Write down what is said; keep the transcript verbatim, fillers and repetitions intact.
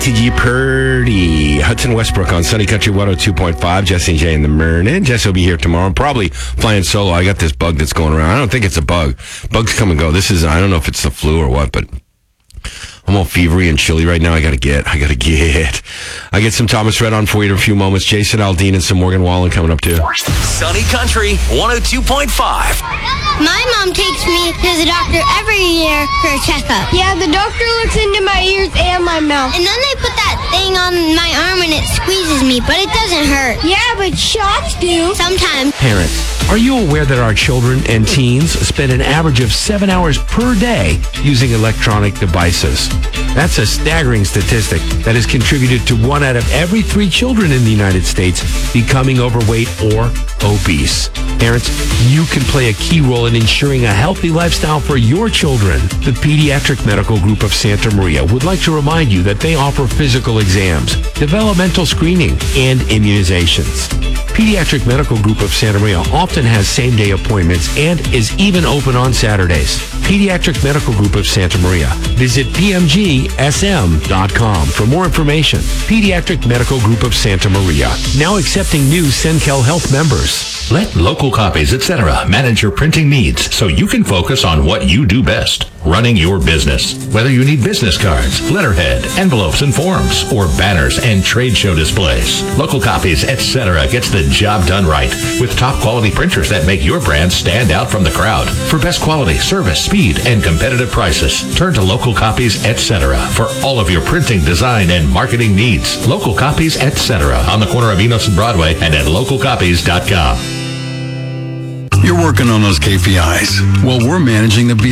T G Purdy, Hudson Westbrook on Sunny Country one oh two point five. Jesse and Jay in the morning. Jesse will be here tomorrow. I'm probably flying solo. I got this bug that's going around. I don't think it's a bug. Bugs come and go. This is, I don't know if it's the flu or what, but I'm all fevery and chilly right now. I gotta get, I gotta get. I get some Thomas Red on for you in a few moments. Jason Aldean and some Morgan Wallen coming up too. Sunny Country one oh two point five. My mom takes me to the doctor every year for a checkup. Yeah, the doctor looks into my ears and my mouth. And then they put that thing on my arm and it squeezes me, but it doesn't hurt. Yeah, but shots do. Sometimes. Parents, are you aware that our children and teens spend an average of seven hours per day using electronic devices? That's a staggering statistic that has contributed to one out of every three children in the United States becoming overweight or obese. Parents, you can play a key role in ensuring a healthy lifestyle for your children. The Pediatric Medical Group of Santa Maria would like to remind you that they offer physical exams, developmental screening, and immunizations. Pediatric Medical Group of Santa Maria often has same-day appointments and is even open on Saturdays. Pediatric Medical Group of Santa Maria. Visit p m g s m dot com for more information. Pediatric Medical Group of Santa Maria. Now accepting new Senkel Health members. Let Local Copies, et cetera manage your printing needs so you can focus on what you do best, running your business. Whether you need business cards, letterhead, envelopes and forms, or banners and trade show displays, Local Copies, et cetera gets the job done right with top quality printers that make your brand stand out from the crowd. For best quality, service, speed, and competitive prices, turn to Local Copies, et cetera for all of your printing, design, and marketing needs. Local Copies, et cetera on the corner of Enos and Broadway and at local copies dot com. You're working on those K P Is. Well, we're managing the B